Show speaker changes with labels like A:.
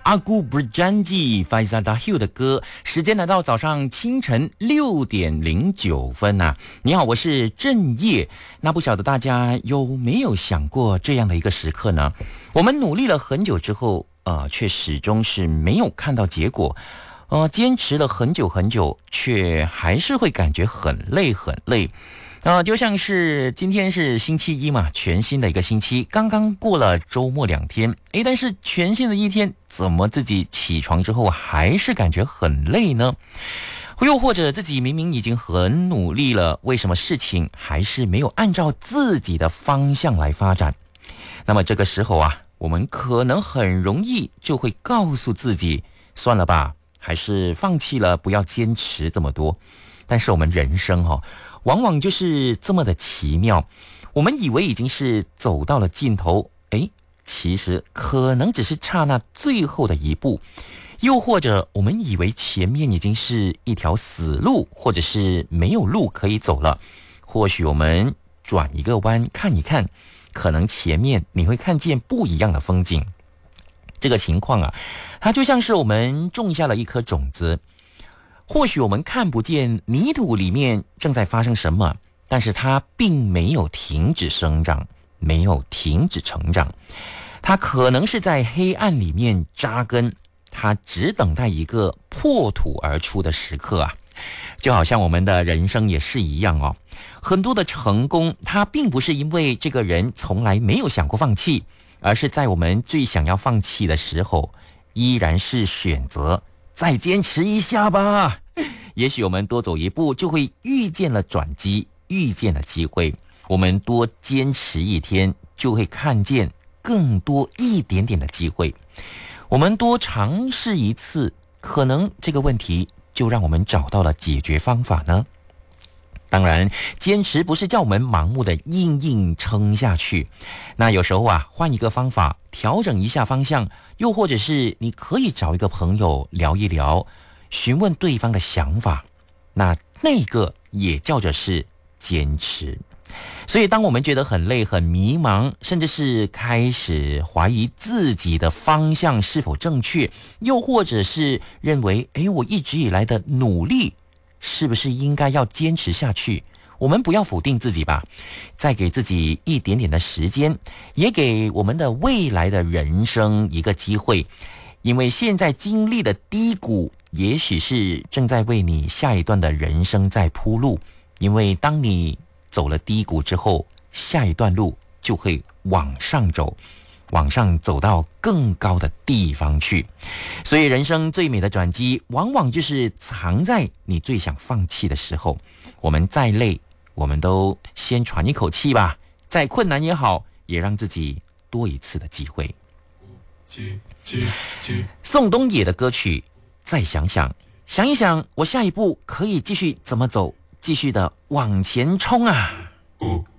A: 阿古布詹吉 Faizal Dahil 的歌。时间来到早上清晨6:09啊。你好，我是郑业。那不晓得大家有没有想过这样的一个时刻呢？我们努力了很久之后，却始终是没有看到结果。坚持了很久很久，却还是会感觉很累很累。就像是今天是星期一嘛，全新的一个星期，刚刚过了周末2天，但是全新的一天，怎么自己起床之后还是感觉很累呢？又或者自己明明已经很努力了，为什么事情还是没有按照自己的方向来发展？那么这个时候我们可能很容易就会告诉自己，算了吧，还是放弃了，不要坚持这么多。但是我们人生往往就是这么的奇妙，我们以为已经是走到了尽头，其实可能只是刹那最后的一步。又或者我们以为前面已经是一条死路，或者是没有路可以走了，或许我们转一个弯看一看，可能前面你会看见不一样的风景。这个情况它就像是我们种下了一颗种子，或许我们看不见泥土里面正在发生什么，但是它并没有停止生长，没有停止成长。它可能是在黑暗里面扎根，它只等待一个破土而出的时刻就好像我们的人生也是一样很多的成功，它并不是因为这个人从来没有想过放弃，而是在我们最想要放弃的时候，依然是选择再坚持一下吧。也许我们多走一步，就会遇见了转机，遇见了机会。我们多坚持一天，就会看见更多一点点的机会。我们多尝试一次，可能这个问题就让我们找到了解决方法呢。当然，坚持不是叫我们盲目的硬撑下去。那有时候换一个方法，调整一下方向，又或者是你可以找一个朋友聊一聊，询问对方的想法，那个也叫做是坚持。所以当我们觉得很累很迷茫，甚至是开始怀疑自己的方向是否正确，又或者是认为我一直以来的努力是不是应该要坚持下去，我们不要否定自己吧，再给自己一点点的时间，也给我们的未来的人生一个机会。因为现在经历的低谷，也许是正在为你下一段的人生在铺路。因为当你走了低谷之后，下一段路就会往上走，往上走到更高的地方去。所以人生最美的转机，往往就是藏在你最想放弃的时候。我们再累，我们都先喘一口气吧，再困难也好，也让自己多一次的机会。宋冬野的歌曲再想想，想一想我下一步可以继续怎么走，继续的往前冲